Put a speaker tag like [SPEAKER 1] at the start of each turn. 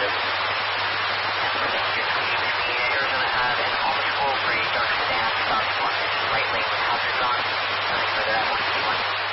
[SPEAKER 1] Arizona have an almost full gray dark sedan, south one, right lane with hazards on, nothing further at 1.